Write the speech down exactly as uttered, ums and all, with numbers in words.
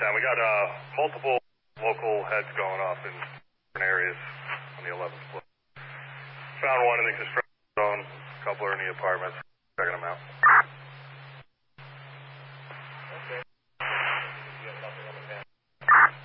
ten. We got uh, multiple local heads going off in different areas on the eleventh floor. Found one in the construction zone, a couple are in the apartments. Checking them out.